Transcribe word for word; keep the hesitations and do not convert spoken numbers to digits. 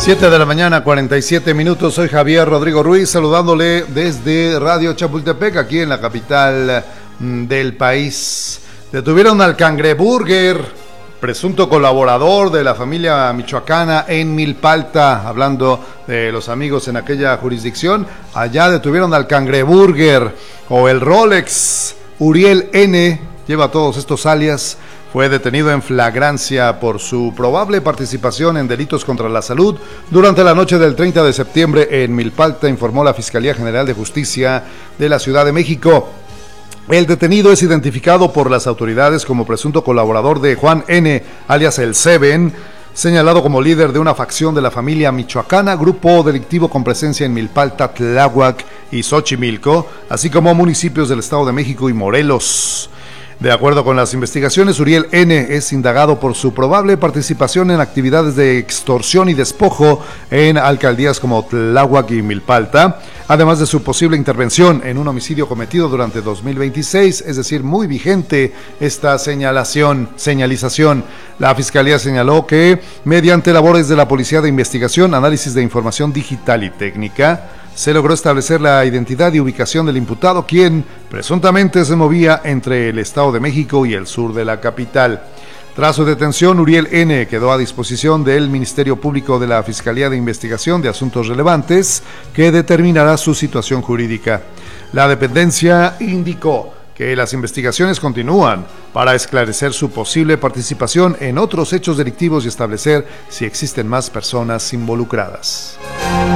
siete de la mañana, cuarenta y siete minutos. Soy Javier Rodrigo Ruiz, saludándole desde Radio Chapultepec, aquí en la capital del país. Detuvieron al cangreburger, presunto colaborador de la familia michoacana en Milpalta, hablando de los amigos en aquella jurisdicción. Allá detuvieron al cangreburger o el Rolex. Uriel N. lleva todos estos alias. Fue detenido en flagrancia por su probable participación en delitos contra la salud durante la noche del treinta de septiembre en Milpalta, informó la Fiscalía General de Justicia de la Ciudad de México. El detenido es identificado por las autoridades como presunto colaborador de Juan N., alias El Seven, señalado como líder de una facción de la familia michoacana, grupo delictivo con presencia en Milpalta, Tláhuac y Xochimilco, así como municipios del Estado de México y Morelos. De acuerdo con las investigaciones, Uriel N. es indagado por su probable participación en actividades de extorsión y despojo en alcaldías como Tláhuac y Milpalta, además de su posible intervención en un homicidio cometido durante dos mil veintiséis, es decir, muy vigente esta señalación, señalización. La Fiscalía señaló que, mediante labores de la Policía de Investigación, análisis de información digital y técnica, se logró establecer la identidad y ubicación del imputado, quien presuntamente se movía entre el Estado de México y el sur de la capital. Tras su detención, Uriel N. quedó a disposición del Ministerio Público de la Fiscalía de Investigación de Asuntos Relevantes, que determinará su situación jurídica. La dependencia indicó que las investigaciones continúan para esclarecer su posible participación en otros hechos delictivos y establecer si existen más personas involucradas.